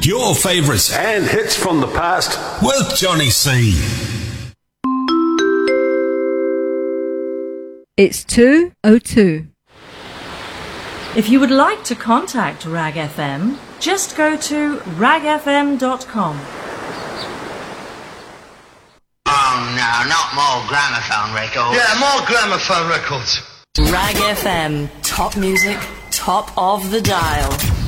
Your favourites and hits from the past with Johnny C. It's 2:02. If you would like to contact Rag FM, just go to ragfm.com. Oh no, not more gramophone records. Yeah, more gramophone records. Rag FM, top music, top of the dial.